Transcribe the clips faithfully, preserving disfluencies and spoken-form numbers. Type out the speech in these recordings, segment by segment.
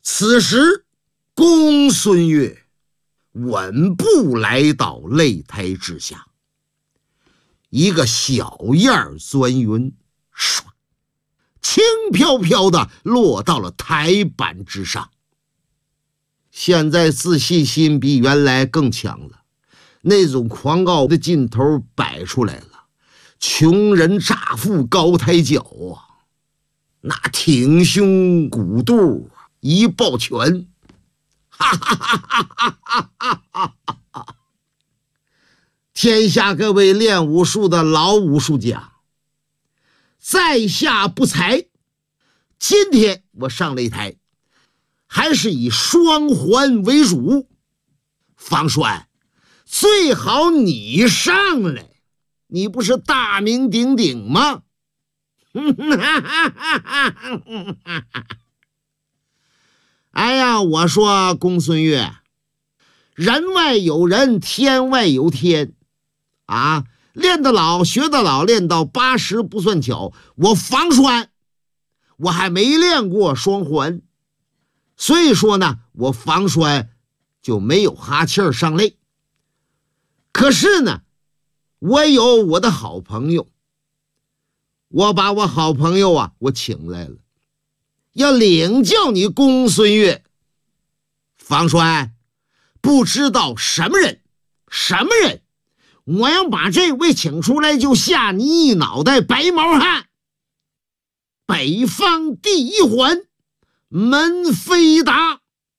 此时，公孙越稳步来到擂台之下，一个小燕钻云，唰，轻飘飘的落到了台板之上。现在自信心比原来更强了，那种狂傲的劲头摆出来了，穷人乍富高抬脚啊，那挺胸鼓肚一抱拳，哈哈哈哈哈哈哈哈哈！天下各位练武术的老武术家，在下不才，今天我上擂台还是以双环为主。方栓，最好你上来，你不是大名鼎鼎吗？哎呀，我说公孙越，人外有人，天外有天啊！练得老，学得老，练到八十不算巧。我方栓，我还没练过双环，所以说呢，我方栓就没有哈气儿上擂。可是呢，我有我的好朋友，我把我好朋友啊，我请来了，要领教你公孙越。方栓，不知道什么人，什么人，我要把这位请出来，就吓你一脑袋白毛汗。北方第一环，门飞达，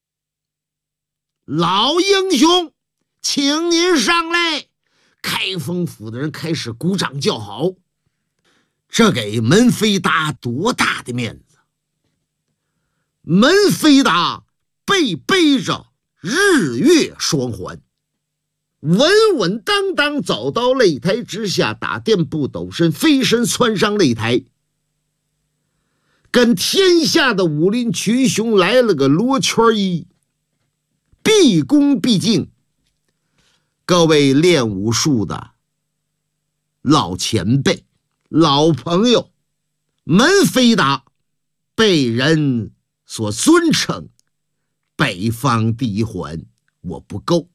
老英雄，请您上来。开封府的人开始鼓掌叫好，这给门飞达多大的面子！门飞达背背着日月双环，稳稳当当走到擂台之下，打垫步抖身，飞身窜上擂台，跟天下的武林群雄来了个罗圈一，毕恭毕敬。各位练武术的老前辈、老朋友，门飞达被人所尊称北方第一环，我不够。